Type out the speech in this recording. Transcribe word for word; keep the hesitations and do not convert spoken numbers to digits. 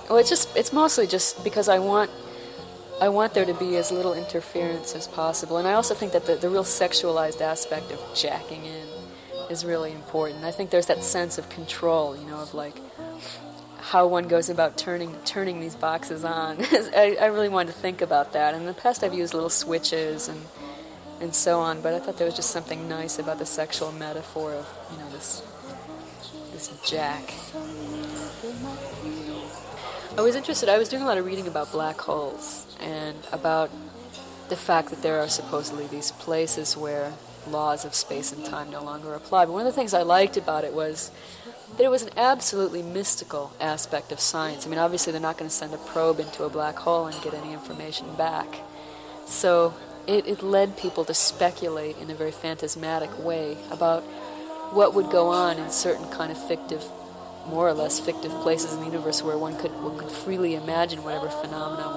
Well, it's just it's mostly just because I want I want there to be as little interference as possible, and I also think that the, the real sexualized aspect of jacking in is really important. I think there's that sense of control, you know, of like how one goes about turning turning these boxes on. I, I really wanted to think about that. In the past, I've used little switches and and so on, but I thought there was just something nice about the sexual metaphor of, you know, this this jack. I was interested. I was doing a lot of reading about black holes and about the fact that there are supposedly these places where laws of space and time no longer apply. But one of the things I liked about it was that it was an absolutely mystical aspect of science. I mean, obviously they're not going to send a probe into a black hole and get any information back. So it, it led people to speculate in a very phantasmatic way about what would go on in certain kind of fictive, more or less fictive places in the universe where one could, one could freely imagine whatever phenomena